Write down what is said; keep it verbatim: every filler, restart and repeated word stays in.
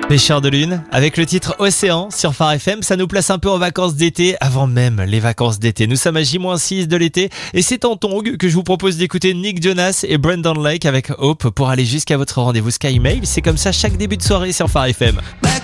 Pêcheur de lune, avec le titre Océan sur Phare F M, ça nous place un peu en vacances d'été, avant même les vacances d'été. Nous sommes à J six de l'été et c'est en tongue que je vous propose d'écouter Nick Jonas et Brandon Lake avec Hope pour aller jusqu'à votre rendez-vous Sky Mail. C'est comme ça chaque début de soirée sur Phare F M.